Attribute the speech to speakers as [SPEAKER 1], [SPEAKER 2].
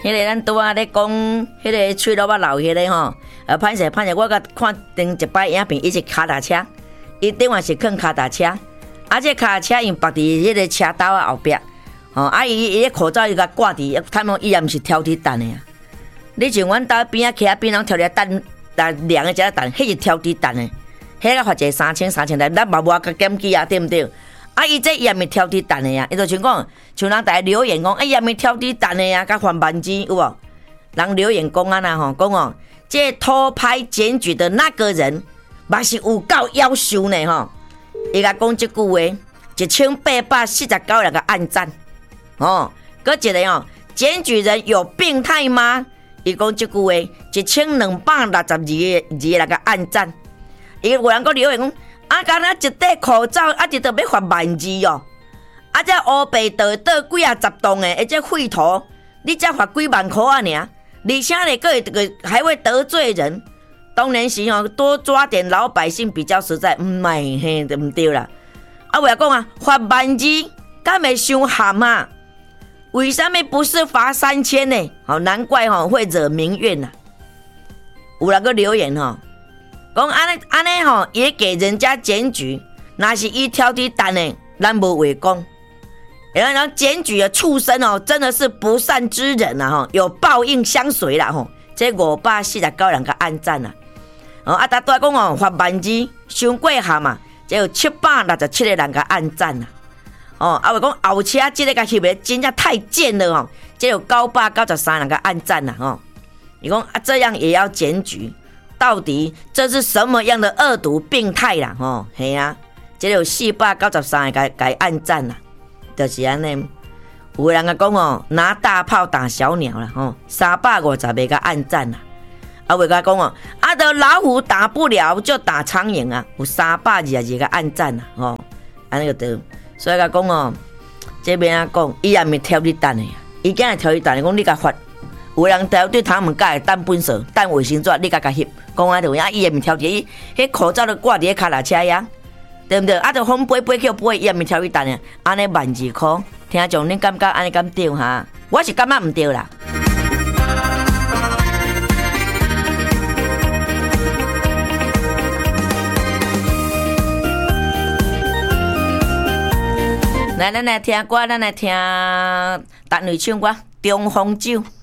[SPEAKER 1] 迄个咱拄仔咧讲，迄个吹萝卜老迄个吼，歹势，我甲看顶一摆影片，伊是脚踏车，伊顶下是放脚踏车，这脚踏车因绑伫迄个车斗后壁，伊个口罩伊甲挂伫，他们伊也毋是挑剔等的啊。你像阮兜边仔徛边人挑剔等，但凉的只等，迄是挑剔等的，迄个罚一个3000来，咱嘛无甲检举啊，对毋对？伊这也毋是挑剔等的呀，伊就像讲，像人大家留言讲，也毋是挑剔等的呀，甲还万字有无？人留言讲啊呐吼，讲这偷拍检举的那个人，嘛是有够夭寿呢吼。伊甲讲即句话，1849人个按赞，搁一个检举人有病态吗？伊讲即句话，1262个人个按赞，伊有人搁留言讲。敢若一戴口罩，一直要罚万字哦！这乌白道几啊10栋的，这废图，你才罚几万块啊尔？而且呢，还会得罪人。当然是多抓点老百姓比较实在，唔对啦。我来讲罚万字，敢会伤咸啊？为什么不是罚3000呢？难怪会惹民怨呐。有人个留言讲安尼也给人家检举，那是伊挑剔等的，咱无话讲。然后检举的畜生真的是不善之人啊有报应相随啦这549人个按赞啦。大家讲罚万字伤过咸嘛，这有767个人个按赞啦。话讲后车这个甲翕的真正太贱了这有993人个按赞啦伊讲这样也要检举。到底这是什么样的恶毒病态啦？嘿啊，这有493个该按赞啦，就是安尼。有人讲拿大炮打小鸟啦，350个按赞啦。话讲就老虎打不了就打苍蝇啊，有322个按赞啦，安尼就对。所以讲这边讲，伊也没挑你等的，伊竟然挑你等的，讲你甲罚。有人对他们甲等本色、等卫生纸，你甲翕，讲就伊也毋挑剔，迄口罩都挂伫脚踏车呀，对毋对？就风飞去飞，伊也毋挑剔等的，安尼万字块，听众恁感觉安尼敢对哈？我是感觉毋对啦。来，咱来听歌，咱来听达女唱歌《中风酒》。